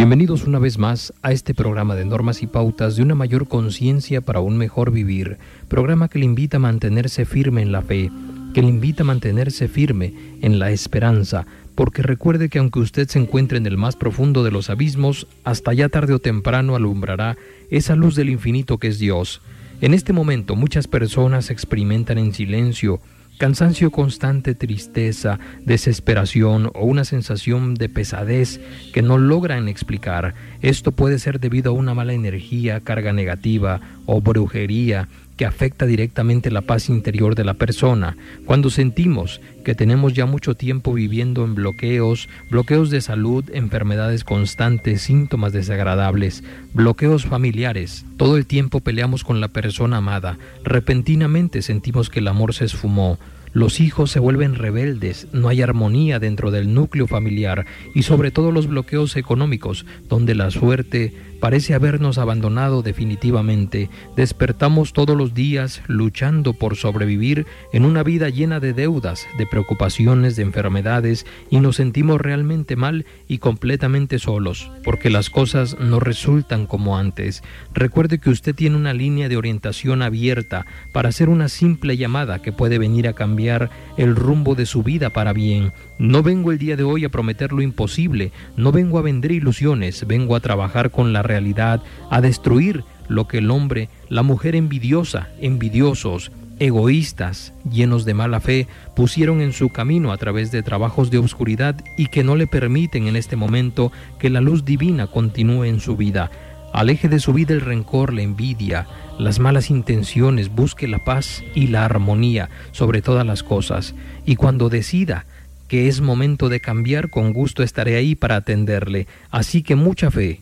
Bienvenidos una vez más a este programa de normas y pautas de una mayor conciencia para un mejor vivir, programa que le invita a mantenerse firme en la fe, que le invita a mantenerse firme en la esperanza, porque recuerde que aunque usted se encuentre en el más profundo de los abismos, hasta allá tarde o temprano alumbrará esa luz del infinito que es Dios. En este momento muchas personas experimentan en silencio cansancio constante, tristeza, desesperación o una sensación de pesadez que no logran explicar. Esto puede ser debido a una mala energía, carga negativa o brujería que afecta directamente la paz interior de la persona. Cuando sentimos que tenemos ya mucho tiempo viviendo en bloqueos de salud, enfermedades constantes, síntomas desagradables, bloqueos familiares, todo el tiempo peleamos con la persona amada, repentinamente sentimos que el amor se esfumó, los hijos se vuelven rebeldes, no hay armonía dentro del núcleo familiar y sobre todo los bloqueos económicos, donde la suerte parece habernos abandonado definitivamente. Despertamos todos los días luchando por sobrevivir en una vida llena de deudas, de preocupaciones, de enfermedades y nos sentimos realmente mal y completamente solos, porque las cosas no resultan como antes. Recuerde que usted tiene una línea de orientación abierta para hacer una simple llamada que puede venir a cambiar el rumbo de su vida para bien. No vengo el día de hoy a prometer lo imposible, no vengo a vender ilusiones, vengo a trabajar con la realidad, a destruir lo que el hombre, la mujer envidiosa, envidiosos, egoístas, llenos de mala fe, pusieron en su camino a través de trabajos de oscuridad y que no le permiten en este momento que la luz divina continúe en su vida. Aleje de su vida el rencor, la envidia, las malas intenciones, busque la paz y la armonía sobre todas las cosas. Y cuando decida que es momento de cambiar, con gusto estaré ahí para atenderle. Así que mucha fe.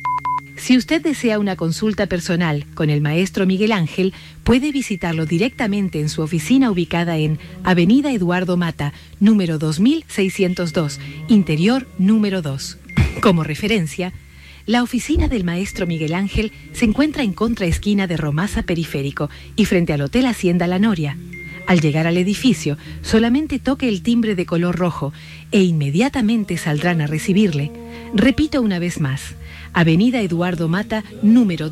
Si usted desea una consulta personal con el maestro Miguel Ángel, puede visitarlo directamente en su oficina ubicada en Avenida Eduardo Mata, número 2602, interior número 2. Como referencia, la oficina del maestro Miguel Ángel se encuentra en contraesquina de Romasa Periférico y frente al Hotel Hacienda La Noria. Al llegar al edificio, solamente toque el timbre de color rojo e inmediatamente saldrán a recibirle. Repito una vez más, Avenida Eduardo Mata, número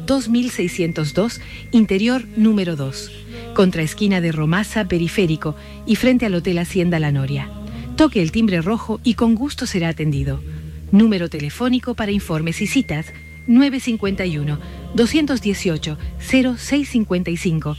2602, interior número 2, contraesquina de Romasa Periférico y frente al Hotel Hacienda La Noria. Toque el timbre rojo y con gusto será atendido. Número telefónico para informes y citas, 951-218-0655,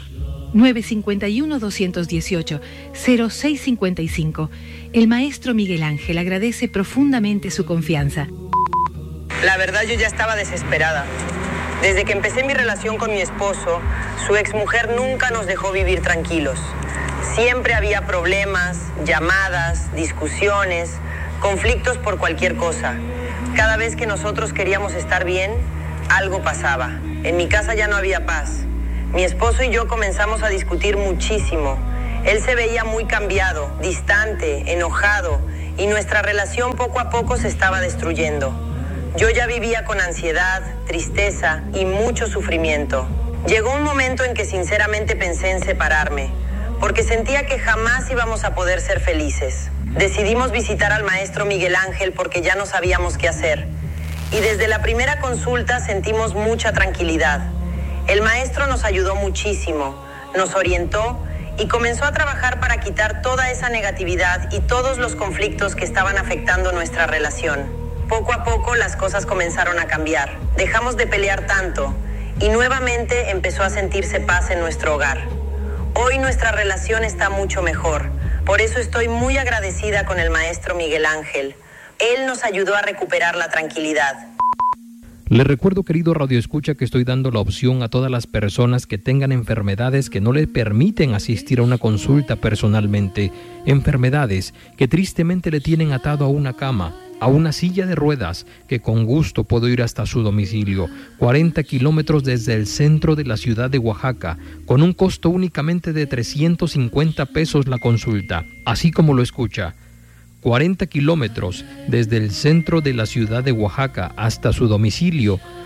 951-218-0655. El maestro Miguel Ángel agradece profundamente su confianza. La verdad, yo ya estaba desesperada. Desde que empecé mi relación con mi esposo, su exmujer nunca nos dejó vivir tranquilos. Siempre había problemas, llamadas, discusiones, conflictos por cualquier cosa. Cada vez que nosotros queríamos estar bien, algo pasaba. En mi casa ya no había paz. Mi esposo y yo comenzamos a discutir muchísimo. Él se veía muy cambiado, distante, enojado, y nuestra relación poco a poco se estaba destruyendo. Yo ya vivía con ansiedad, tristeza y mucho sufrimiento. Llegó un momento en que sinceramente pensé en separarme, porque sentía que jamás íbamos a poder ser felices. Decidimos visitar al maestro Miguel Ángel porque ya no sabíamos qué hacer. Y desde la primera consulta sentimos mucha tranquilidad. El maestro nos ayudó muchísimo, nos orientó y comenzó a trabajar para quitar toda esa negatividad y todos los conflictos que estaban afectando nuestra relación. Poco a poco las cosas comenzaron a cambiar. Dejamos de pelear tanto y nuevamente empezó a sentirse paz en nuestro hogar. Hoy nuestra relación está mucho mejor. Por eso estoy muy agradecida con el maestro Miguel Ángel. Él nos ayudó a recuperar la tranquilidad. Le recuerdo, querido radioescucha, que estoy dando la opción a todas las personas que tengan enfermedades que no le permiten asistir a una consulta personalmente. Enfermedades que tristemente le tienen atado a una cama, a una silla de ruedas, que con gusto puedo ir hasta su domicilio, 40 kilómetros desde el centro de la ciudad de Oaxaca, con un costo únicamente de 350 pesos la consulta, así como lo escucha. 40 kilómetros desde el centro de la ciudad de Oaxaca hasta su domicilio,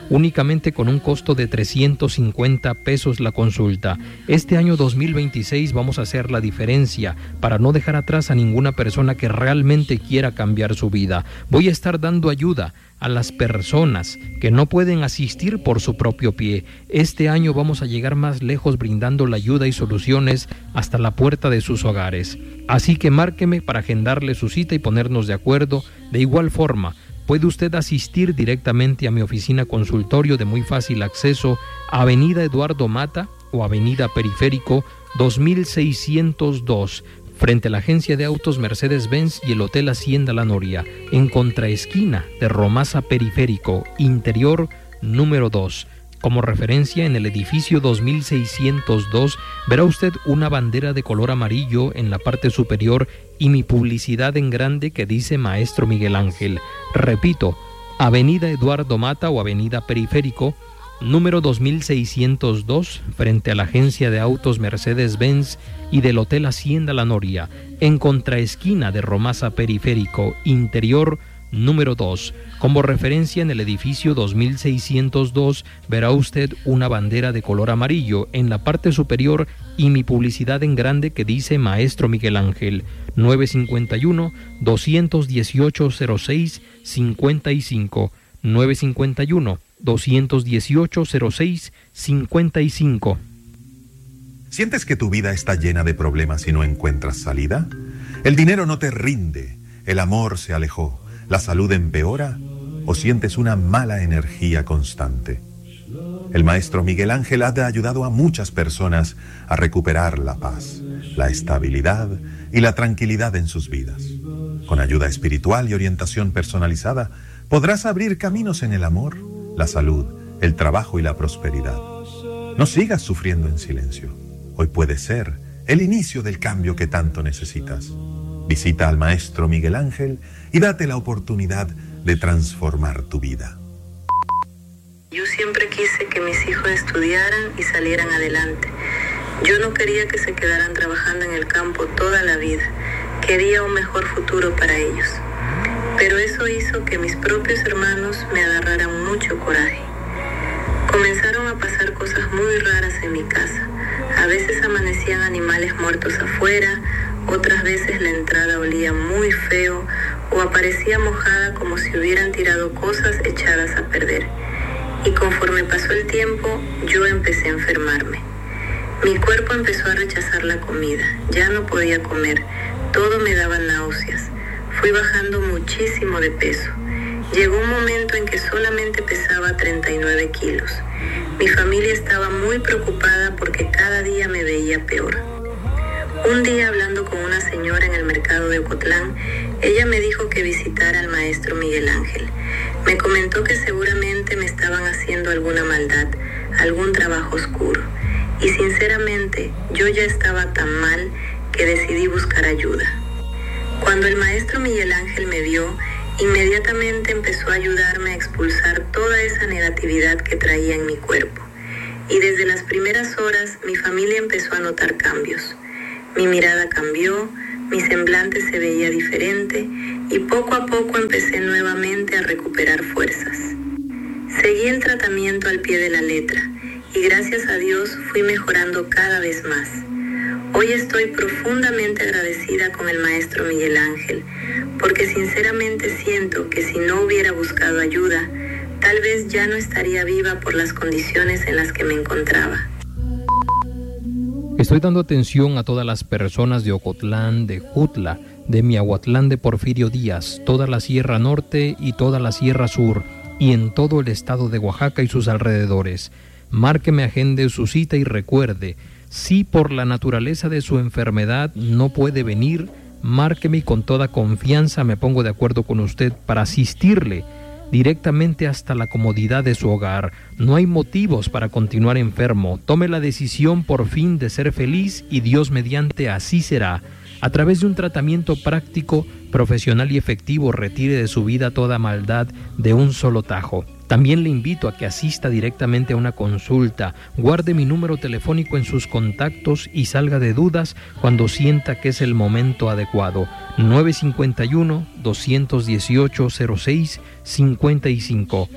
únicamente con un costo de 350 pesos la consulta. Este año 2026 vamos a hacer la diferencia para no dejar atrás a ninguna persona que realmente quiera cambiar su vida. Voy a estar dando ayuda a las personas que no pueden asistir por su propio pie. Este año vamos a llegar más lejos brindando la ayuda y soluciones hasta la puerta de sus hogares. Así que márqueme para agendarle su cita y ponernos de acuerdo. De igual forma, puede usted asistir directamente a mi oficina consultorio de muy fácil acceso, Avenida Eduardo Mata o Avenida Periférico 2602, frente a la agencia de autos Mercedes-Benz y el Hotel Hacienda La Noria, en contraesquina de Romasa Periférico, interior número 2. Como referencia, en el edificio 2602 verá usted una bandera de color amarillo en la parte superior y mi publicidad en grande que dice Maestro Miguel Ángel. Repito, Avenida Eduardo Mata o Avenida Periférico, número 2602, frente a la agencia de autos Mercedes-Benz y del Hotel Hacienda La Noria, en contraesquina de Romasa Periférico, interior número 2. Como referencia, en el edificio 2602 verá usted una bandera de color amarillo en la parte superior y mi publicidad en grande que dice Maestro Miguel Ángel. 951-218-06-55. 951-218-06-55. ¿Sientes que tu vida está llena de problemas y no encuentras salida? ¿El dinero no te rinde? ¿El amor se alejó? ¿La salud empeora? ¿O sientes una mala energía constante? El Maestro Miguel Ángel ha ayudado a muchas personas a recuperar la paz, la estabilidad y la tranquilidad en sus vidas. Con ayuda espiritual y orientación personalizada, podrás abrir caminos en el amor, la salud, el trabajo y la prosperidad. No sigas sufriendo en silencio. Hoy puede ser el inicio del cambio que tanto necesitas. Visita al Maestro Miguel Ángel y date la oportunidad de transformar tu vida. Yo siempre quise que mis hijos estudiaran y salieran adelante. Yo no quería que se quedaran trabajando en el campo toda la vida. Quería un mejor futuro para ellos. Pero eso hizo que mis propios hermanos me agarraran mucho coraje. Comenzaron a pasar cosas muy raras en mi casa. A veces amanecían animales muertos afuera, otras veces la entrada olía muy feo o aparecía mojada como si hubieran tirado cosas echadas a perder. Y conforme pasó el tiempo, yo empecé a enfermarme. Mi cuerpo empezó a rechazar la comida, ya no podía comer, todo me daba náuseas. Fui bajando muchísimo de peso. Llegó un momento en que solamente pesaba 39 kilos. Mi familia estaba muy preocupada porque cada día me veía peor. Un día, hablando con una señora en el mercado de Ocotlán, ella me dijo que visitara al Maestro Miguel Ángel. Me comentó que seguramente me estaban haciendo alguna maldad, algún trabajo oscuro. Y sinceramente, yo ya estaba tan mal que decidí buscar ayuda. Cuando el Maestro Miguel Ángel me vio, inmediatamente empezó a ayudarme a expulsar toda esa negatividad que traía en mi cuerpo. Y desde las primeras horas, mi familia empezó a notar cambios. Mi mirada cambió, mi semblante se veía diferente y poco a poco empecé nuevamente a recuperar fuerzas. Seguí el tratamiento al pie de la letra y gracias a Dios fui mejorando cada vez más. Hoy estoy profundamente agradecida con el Maestro Miguel Ángel porque sinceramente siento que si no hubiera buscado ayuda, tal vez ya no estaría viva por las condiciones en las que me encontraba. Estoy dando atención a todas las personas de Ocotlán, de Jutla, de Miahuatlán de Porfirio Díaz, toda la Sierra Norte y toda la Sierra Sur, y en todo el estado de Oaxaca y sus alrededores. Márqueme, agende su cita y recuerde, si por la naturaleza de su enfermedad no puede venir, márqueme y con toda confianza me pongo de acuerdo con usted para asistirle directamente hasta la comodidad de su hogar. No hay motivos para continuar enfermo. Tome la decisión por fin de ser feliz y Dios mediante así será. A través de un tratamiento práctico, profesional y efectivo, retire de su vida toda maldad de un solo tajo. También le invito a que asista directamente a una consulta. Guarde mi número telefónico en sus contactos y salga de dudas cuando sienta que es el momento adecuado. 951 951-218-0655.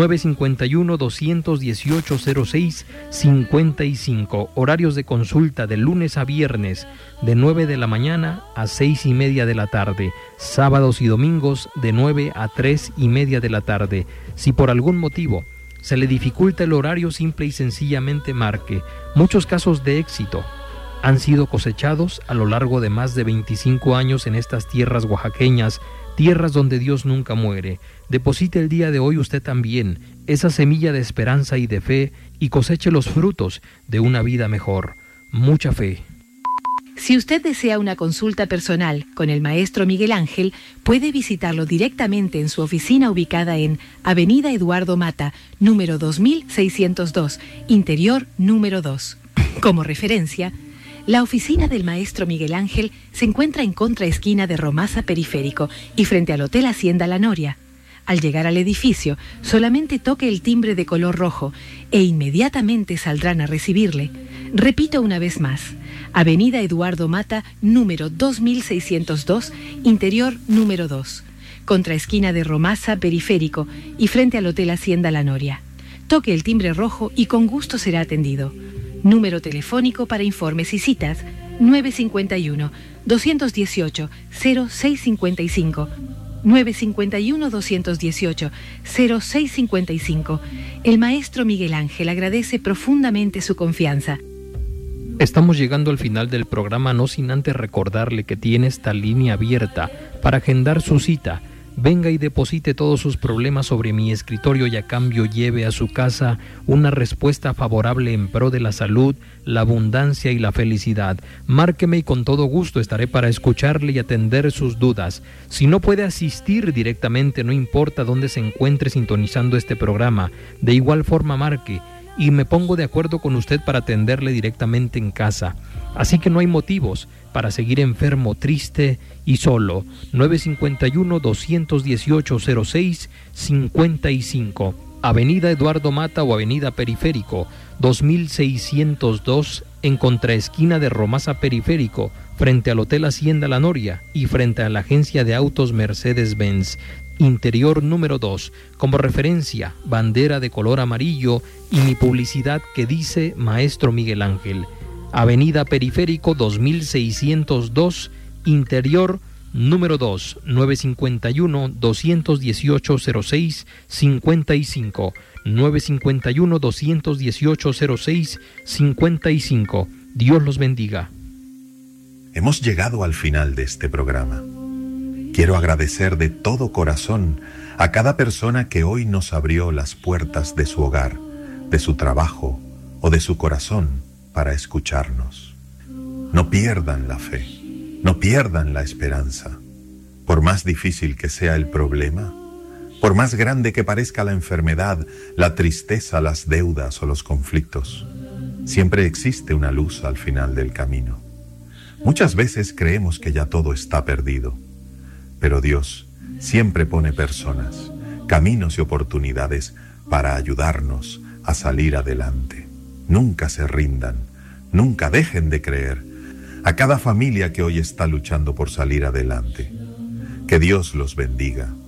951-218-0655. Horarios de consulta de lunes a viernes, de 9 de la mañana a 6:30 de la tarde. Sábados y domingos, de 9 a 3:30 de la tarde. Si por algún motivo se le dificulta el horario, simple y sencillamente marque. Muchos casos de éxito han sido cosechados a lo largo de más de 25 años en estas tierras oaxaqueñas, tierras donde Dios nunca muere. Deposite el día de hoy usted también esa semilla de esperanza y de fe y coseche los frutos de una vida mejor. Mucha fe. Si usted desea una consulta personal con el maestro Miguel Ángel, puede visitarlo directamente en su oficina ubicada en Avenida Eduardo Mata, número 2602, interior número 2. Como referencia, la oficina del maestro Miguel Ángel se encuentra en contraesquina de Romasa Periférico y frente al Hotel Hacienda La Noria. Al llegar al edificio, solamente toque el timbre de color rojo e inmediatamente saldrán a recibirle. Repito una vez más, Avenida Eduardo Mata, número 2602, interior número 2, contraesquina de Romasa Periférico y frente al Hotel Hacienda La Noria. Toque el timbre rojo y con gusto será atendido. Número telefónico para informes y citas, 951-218-0655. 951-218-0655. El maestro Miguel Ángel agradece profundamente su confianza. Estamos llegando al final del programa, no sin antes recordarle que tiene esta línea abierta para agendar su cita. Venga y deposite todos sus problemas sobre mi escritorio y a cambio lleve a su casa una respuesta favorable en pro de la salud, la abundancia y la felicidad. Márqueme y con todo gusto estaré para escucharle y atender sus dudas. Si no puede asistir directamente, no importa dónde se encuentre sintonizando este programa, de igual forma marque y me pongo de acuerdo con usted para atenderle directamente en casa. Así que no hay motivos para seguir enfermo, triste y solo. 951-218-0655. Avenida Eduardo Mata o Avenida Periférico, 2602, en contraesquina de Romasa Periférico, frente al Hotel Hacienda La Noria y frente a la agencia de autos Mercedes-Benz. Interior número 2, como referencia, bandera de color amarillo y mi publicidad que dice Maestro Miguel Ángel. Avenida Periférico 2602, interior número 2, 951-218-0655, 951-218-0655. Dios los bendiga. Hemos llegado al final de este programa. Quiero agradecer de todo corazón a cada persona que hoy nos abrió las puertas de su hogar, de su trabajo o de su corazón para escucharnos. No pierdan la fe, no pierdan la esperanza. Por más difícil que sea el problema, por más grande que parezca la enfermedad, la tristeza, las deudas o los conflictos, siempre existe una luz al final del camino. Muchas veces creemos que ya todo está perdido, pero Dios siempre pone personas, caminos y oportunidades para ayudarnos a salir adelante. Nunca se rindan, nunca dejen de creer. A cada familia que hoy está luchando por salir adelante, que Dios los bendiga.